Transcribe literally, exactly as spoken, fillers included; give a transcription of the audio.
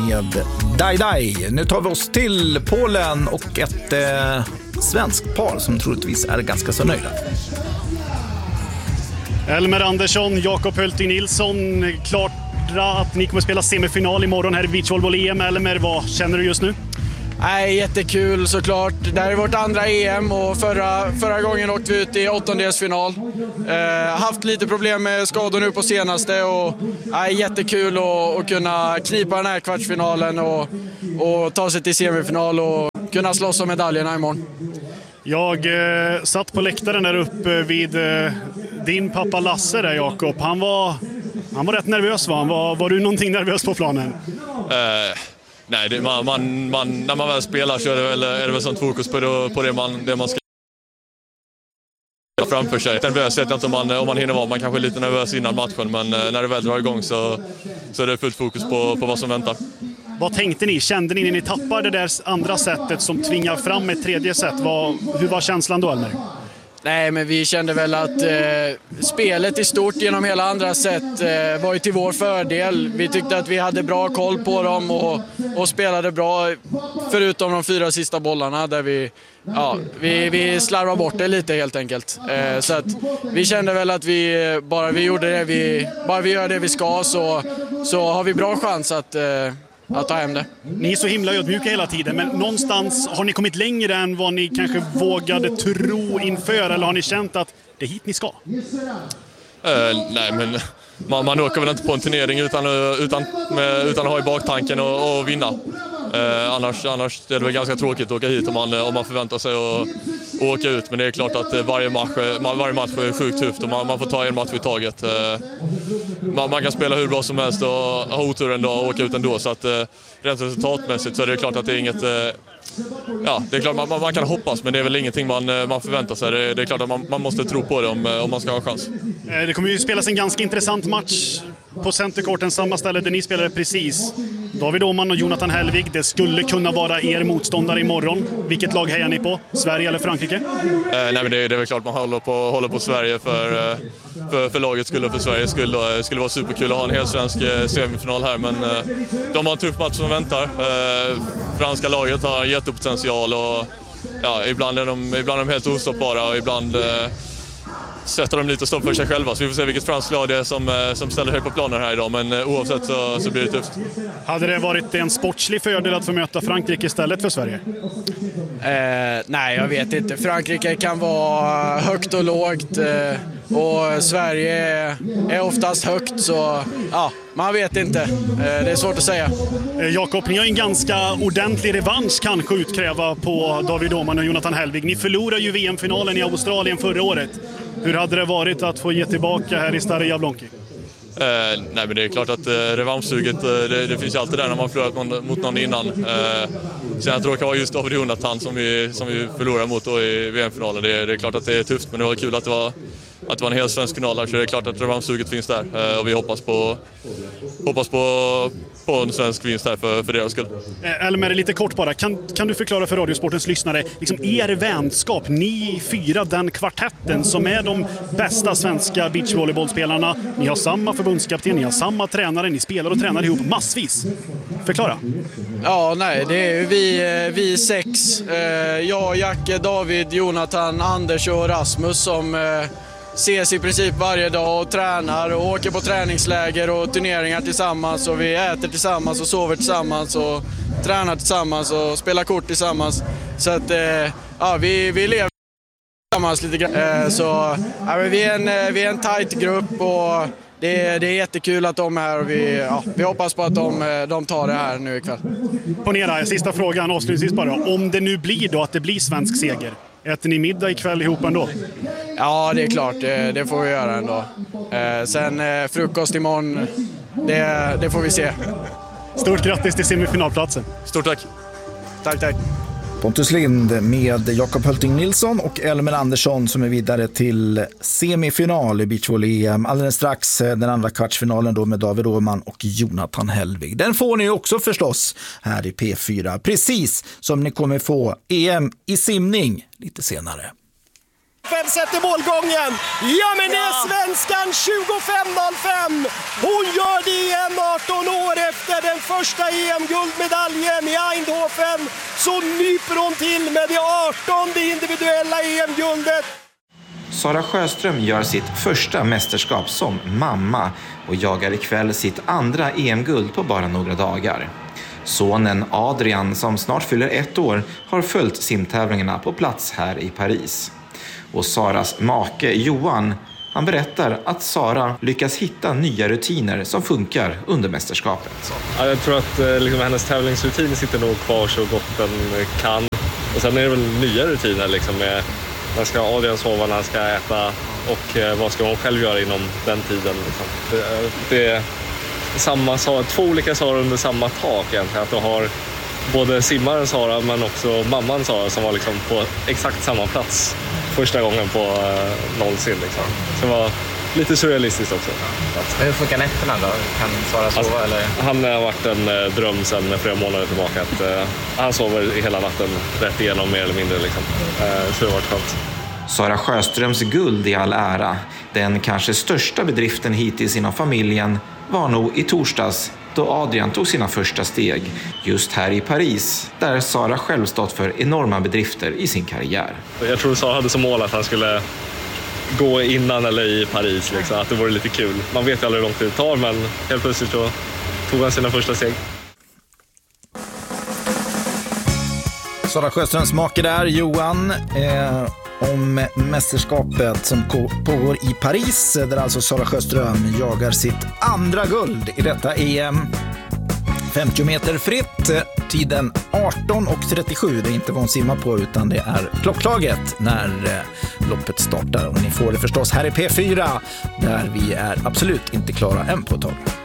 med Dai Dai. Nu tar vi oss till Polen och ett eh, svenskt par som troligtvis är ganska så nöjda. Elmer Andersson, Jakob Hölting Nilsson, klart att ni kommer spela semifinal imorgon här i beachvolleyboll-E M. Elmer, vad känner du just nu? Nej, jättekul såklart. Det här är vårt andra E M och förra, förra gången åkte vi ut i åttondelsfinal. Eh, haft lite problem med skador nu på senaste och nej, jättekul att, att kunna knipa den här kvartsfinalen och, och ta sig till semifinal och kunna slåss om medaljerna imorgon. Jag eh, satt på läktaren där uppe vid eh, din pappa Lasse där, Jakob. Han var, han var rätt nervös, va? Var, var du någonting nervös på planen? Uh... Nej, det, man, man, man, när man väl spelar så är det väl, är det väl sånt fokus på det, på det, man, det man ska framför sig. Nervös vet jag inte om man, om man hinner vara. Man kanske är lite nervös innan matchen, men när det väl drar igång så, så är det fullt fokus på, på vad som väntar. Vad tänkte ni? Kände ni när ni tappade det där andra sättet som tvingar fram ett tredje sätt? Vad, hur var känslan då, Elmer? Nej, men vi kände väl att eh, spelet i stort genom hela andra sätt eh, var ju till vår fördel. Vi tyckte att vi hade bra koll på dem och, och spelade bra förutom de fyra sista bollarna där vi, ja, vi, vi slarvade bort det lite helt enkelt. Eh, så att vi kände väl att vi bara vi gjorde det vi, bara vi gör det vi ska så, så har vi bra chans att eh, att ta hem det. Ni är så himla ödmjuka hela tiden, men någonstans har ni kommit längre än vad ni kanske vågade tro inför, eller har ni känt att det är hit ni ska? Uh, nej, men man, man åker väl inte på en turnering utan, utan, med, utan att ha i baktanken och, och vinna. Uh, annars, annars är det väl ganska tråkigt att åka hit om man, om man förväntar sig att, att åka ut. Men det är klart att varje match, varje match är sjukt tufft och man, man får ta en match i taget. Uh, man, man kan spela hur bra som helst och ha otur en dag och åka ut ändå. Så att, uh, rent resultatmässigt så är det klart att det är inget... Uh, ja, det är klart man, man kan hoppas, men det är väl ingenting man, man förväntar sig. Det, det är klart att man, man måste tro på det om, om man ska ha chans. Det kommer ju spelas en ganska intressant match på Centercourten, samma ställe där ni spelade precis. David Åhman och Jonathan Hellvig, det skulle kunna vara er motståndare imorgon. Vilket lag hejar ni på? Sverige eller Frankrike? Eh, nej, men det, det är väl klart man håller på, håller på Sverige för, för, för lagets skull och för Sveriges skull. Det skulle vara superkul att ha en helt svensk semifinal här, men eh, de har en tuff match som väntar. Eh, franska laget har jättepotential och ja, ibland, är de, ibland är de helt ostoppbara och ibland eh, sätter de lite stopp för sig själva. Så vi får se vilket franskt lag det är som, som ställer högt på planen här idag. Men oavsett så, så blir det tufft. Hade det varit en sportslig fördel att få möta Frankrike istället för Sverige? Eh, nej, jag vet inte. Frankrike kan vara högt och lågt. Eh, och Sverige är, är oftast högt. Så ja, man vet inte. Eh, det är svårt att säga. Eh, Jakob, ni har en ganska ordentlig revansch kanske utkräva på David Åhman och Jonathan Hellvig. Ni förlorade ju V M-finalen i Australien förra året. Hur hade det varit att få ge tillbaka här i Stare Jablonki? Eh, nej, men det är klart att eh, revanschsuget, eh, det, det finns ju alltid där när man förlorat någon, mot någon innan. Eh, sen jag tror det var just David Jonathan som vi, som vi förlorade mot då i V M-finalen. Det, det är klart att det är tufft, men det var kul att det var, att det var en hel svensk final här, så det är klart att revanschsuget finns där. Eh, och vi hoppas på, hoppas på, på en svensk vinst här för, för deras skull. Eh, Elmer, lite kort bara. Kan, kan du förklara för Radiosportens lyssnare, liksom er vänskap, ni fyra, den kvartetten som är de bästa svenska beachvolleybollspelarna. Ni har samma förbundskapten, ni har samma tränare, ni spelar och tränar ihop massvis. Förklara. Ja, nej, det är ju vi, vi sex. Jag, Jacke, David, Jonathan, Anders och Rasmus som ses i princip varje dag och tränar och åker på träningsläger och turneringar tillsammans, och vi äter tillsammans och sover tillsammans och tränar tillsammans och spelar kort tillsammans. Så att ja, vi, vi lever tillsammans lite grann. Så ja, men vi är en, vi är en tight grupp och det är, det är jättekul att de är här, och vi, ja, vi hoppas på att de, de tar det här nu ikväll. Ponera, sista frågan avslutningsvis bara. Om det nu blir då att det blir svensk seger, äter ni middag ikväll ihop ändå? Ja, det är klart. Det, det får vi göra ändå. Eh, sen eh, frukost imorgon, det, det får vi se. Stort grattis till semifinalplatsen. Stort tack. Tack, tack. Pontus Lind med Jakob Hölting Nilsson och Elmer Andersson som är vidare till semifinal i beachvolley-E M. Alldeles strax den andra kvartsfinalen då med David Åhman och Jonathan Hellvig. Den får ni också förstås här i P fyra, precis som ni kommer få E M i simning lite senare. Fem sätter målgången. Ja, men det är svenskan tjugofem noll fem. Hon gör det igen arton år efter den första E M-guldmedaljen i Eindhoven. Så nyper hon till med det artonde individuella E M-guldet. Sara Sjöström gör sitt första mästerskap som mamma och jagar ikväll sitt andra E M-guld på bara några dagar. Sonen Adrian, som snart fyller ett år, har följt simtävlingarna på plats här i Paris. Och Saras make Johan, han berättar att Sara lyckas hitta nya rutiner som funkar under mästerskapet. Ja, jag tror att liksom, hennes tävlingsrutin sitter nog kvar så gott den kan. Och sen är det väl nya rutiner liksom, med när ska Adrian sova, när han ska äta och eh, vad ska hon själv göra inom den tiden. Liksom. Det, det är samma, två olika Sara under samma tak egentligen. Att du har både simmaren Sara men också mamman Sara som var liksom på exakt samma plats första gången på eh, någonsin. Liksom. Så det var lite surrealistiskt också. Hur funkar nätterna då? Kan Sara sova? Alltså, eller? Han har varit en eh, dröm sedan flera månader tillbaka. Att, eh, han sover hela natten rätt igenom mer eller mindre. Liksom. Eh, så det har varit skönt. Sara Sjöströms guld i all ära. Den kanske största bedriften hittills inom familjen var nog i torsdags då Adrian tog sina första steg just här i Paris, där Sara själv stått för enorma bedrifter i sin karriär. Jag tror Sara hade som mål att han skulle gå innan eller i Paris, liksom, att det vore lite kul. Man vet ju aldrig hur lång tid det tar, men helt plötsligt så tog han sina första steg. Sara Sjöströms make där, Johan, eh, om mästerskapet som pågår i Paris, där alltså Sara Sjöström jagar sitt andra guld i detta E M. femtio meter fritt, tiden arton och trettiosju. Det är inte vad hon simmar på, utan det är klocklaget när eh, loppet startar. Och ni får det förstås här i P fyra, där vi är absolut inte klara än på ett tag.